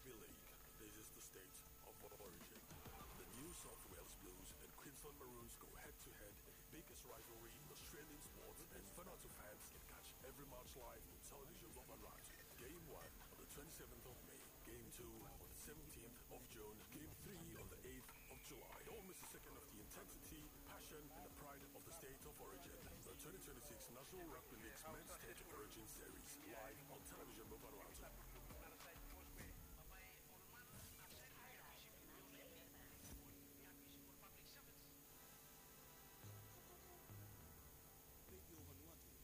Rugby League. This is the state of origin. The New South Wales Blues and Queensland Maroons go head-to-head. Biggest rivalry in Australian sport, and Vanuatu fans can catch every match live on television on Vanuatu. Game 1 on the 27th of May. Game 2 on the 17th of June. Game 3 on the 8th of July. Don't miss a second of the intensity, passion, and the pride of the state of origin. The 2026 National Rugby League's Men's State of Origin Series, live